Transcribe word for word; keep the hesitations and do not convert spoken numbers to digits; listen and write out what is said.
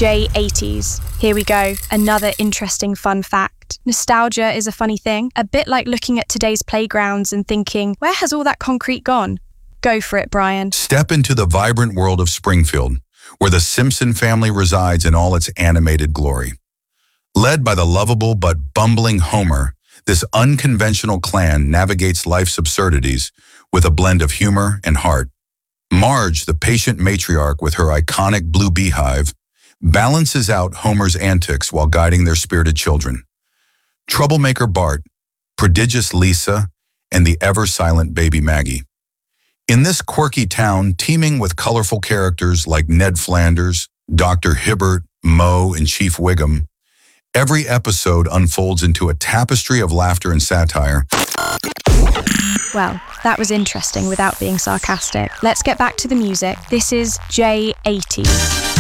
J eighties. Here we go, another interesting fun fact. Nostalgia is a funny thing, a bit like looking at today's playgrounds and thinking, where has all that concrete gone? Go for it, Brian. Step into the vibrant world of Springfield, where the Simpson family resides in all its animated glory. Led by the lovable but bumbling Homer, this unconventional clan navigates life's absurdities with a blend of humor and heart. Marge, the patient matriarch with her iconic blue beehive, balances out Homer's antics while guiding their spirited children. Troublemaker Bart, prodigious Lisa, and the ever-silent baby Maggie. In this quirky town, teeming with colorful characters like Ned Flanders, Doctor Hibbert, Moe, and Chief Wiggum, every episode unfolds into a tapestry of laughter and satire. Well, that was interesting without being sarcastic. Let's get back to the music. This is J eighty.